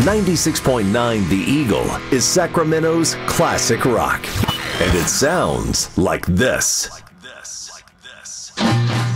96.9 The Eagle is Sacramento's classic rock. And it sounds like this.